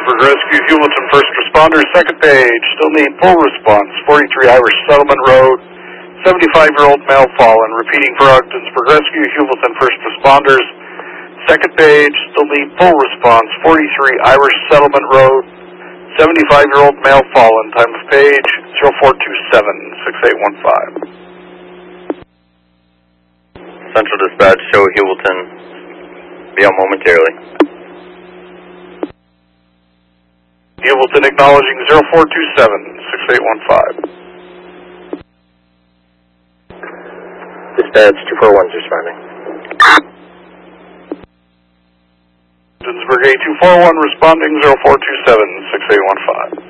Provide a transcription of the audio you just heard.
Ogdensburg Rescue, Hewleton first responders, second page. Still need full response. 43 Irish Settlement Road. 75-year-old male fallen. Repeating for Ogdensburg Rescue, Hewleton first responders. Second page. Still need full response. 43 Irish Settlement Road. 75-year-old male fallen. Time of page 0427-6815. Central Dispatch, show Hewleton. Be on momentarily. Hewleton acknowledging 0427-6815. Dispatch 241's responding. Ogdensburg A241 responding 0427-6815.